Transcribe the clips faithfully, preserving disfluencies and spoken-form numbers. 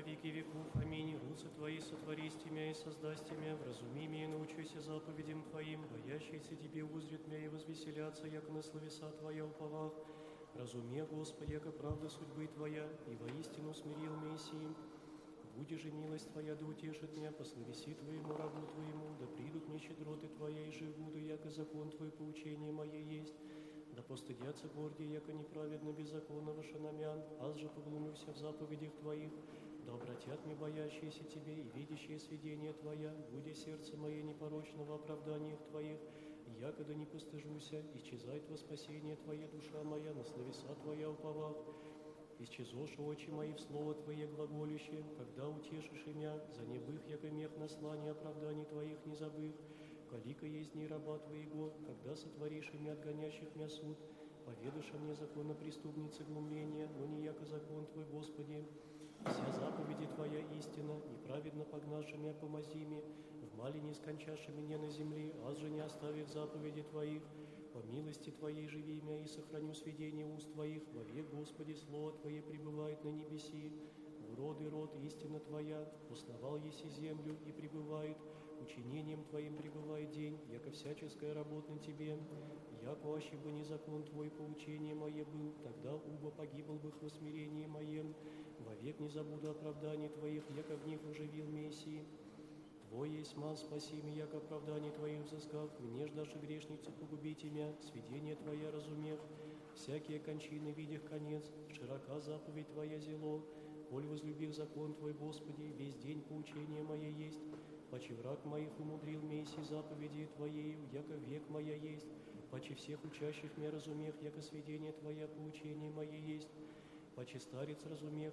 веки веков. Аминь. Руцы Твои сотворись меня и создасть меня, вразуми меня и научуся заповедям Твоим, боящиеся Тебе узрят меня и возвеселятся, яко на словеса Твоя уповах. Разуме, Господи, яко правда судьбы Твоя, и воистину смирил меня сим. Буди же милость Твоя, да утешит меня, по словеси Твоему, рабу Твоему, да придут мне щедроты Твоя, и жив буду, яко закон Твой поучение мое есть. Да постыдятся гордие, яко неправедно беззаконного шанамян, аз же поглумился в заповедях Твоих. Да обратят мне боящиеся Тебе и видящие сведения Твоя, буди сердце мое непорочно в оправданиях Твоих, якогда не постыжуся, исчезает во спасение Твое душа моя, на словеса Твоя уповав. Исчезошь очи мои в слово Твое глаголище, когда утешишь имя, за небых, яко мех наслания оправданий Твоих не забых. Калика есть дни раба Твоего, когда сотворишь имя отгонящих мя суд, поведуша мне закона преступницы глумления, но не яко закон Твой, Господи. Вся заповеди Твоя истина, неправедно погнавши меня помазими, в мале не скончаши меня на земле, аз же не оставив заповеди Твоих. По милости Твоей живи меня и сохраню сведения уст Твоих, вовек, Господи, Слово Твое пребывает на небеси. В род и род истина Твоя, основал еси землю и пребывает, учинением Твоим пребывает день, яко всяческая работа на Тебе. Яко аще бы не закон Твой поучение мое был, тогда убо погибл бы в усмирении моем. Вовек не забуду оправданий Твоих, яко в них оживил Мессии. Твой есть маз, спаси меня, яко оправданий Твоих взыскав, мне ж даже грешницу погубите мя, сведения Твоя разумев, всякие кончины видях конец, широка заповедь Твоя зело, коль возлюбив закон Твой, Господи, весь день поучение мое есть, паче враг моих умудрил Месси заповеди Твоею, яко век моя есть, паче всех учащих меня разумех, яко сведение Твоя поучение мое есть, паче старец разумех,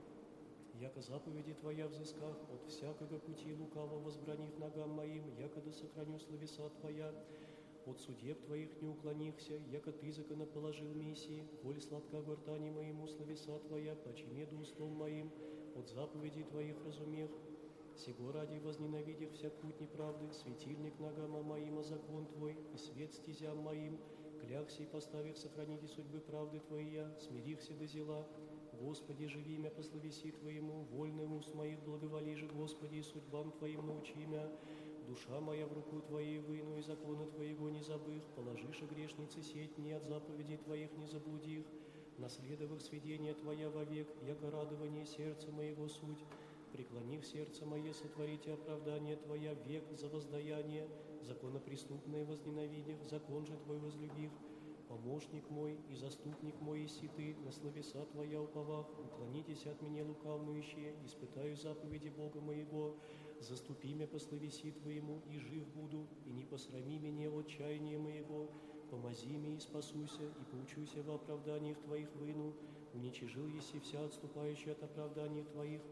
яко заповеди Твоя взысках, от всякого пути лукаво возбранив ногам моим, яко да сохраню словеса Твоя, от судеб Твоих не уклонихся, яко Ты законоположил Мессии, коль сладка гортани моему словеса Твоя, паче меду устом моим, от заповедей Твоих разумех. Сего ради возненавидях всяк путь неправды, светильник ногам моим, а закон Твой, и свет стезям моим, клякся и поставив сохраните судьбы правды Твоя, смирихся до зела. Господи, живи мя по словеси Твоему, вольный уст моих благоволи же, Господи, и судьбам Твоим научи мя. Душа моя в руку Твоей выну, и закона Твоего не забых, положишь и грешницы сеть, не от заповедей Твоих не заблудих. Наследовав сведения Твоя вовек, яко радование сердца моего суть. Преклонив сердце мое, сотворите оправдание Твоя век за воздаяние, законопреступное возненавидев, закон же Твой возлюбив. Помощник мой и заступник мой еси Ты, на словеса Твоя уповах, уклонитесь от меня лукавнующие, испытаю заповеди Бога моего, заступи меня по словеси Твоему, и жив буду, и не посрами меня от чаяния моего, помози мне и спасуся, и поучуся в оправданиях Твоих выну, уничижил еси вся отступающая от оправданий Твоих,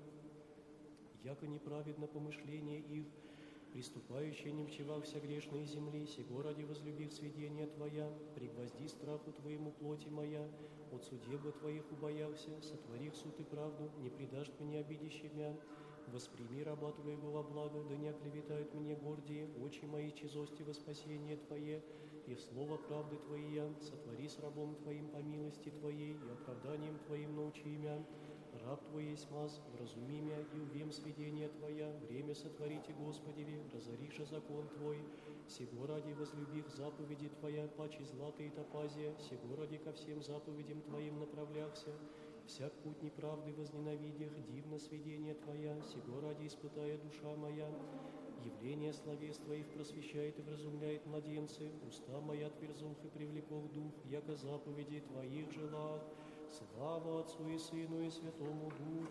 яко неправедно помышление их, приступающие не мчевав вся грешные земли, сего ради возлюбив сведения Твоя, пригвозди страху Твоему плоти моя, от судебы Твоих убоялся, сотворив суд и правду, не предашь меня обидящий мя. Восприми раба Твоего во благо, да не оклеветают мне гордие, очи мои чизости во спасение Твое, и в слово правды Твоя, сотвори с рабом Твоим по милости Твоей, и оправданием Твоим научи мя. Раб Твой есть маз, вразуми мя, и увем сведения Твоя, время сотворите, Господи, разоришь закон Твой, сего ради возлюбих заповеди Твоя, паче злата и топазия, сего ради ко всем заповедям Твоим направляхся, всяк путь неправды возненавидях, дивно сведение Твоя, сего ради испытая душа моя. Явление словес Твоих просвещает и вразумляет младенцы, уста моя отверзух и привлекох дух, яко заповеди Твоих желах. Слава Отцу и Сыну и Святому Духу.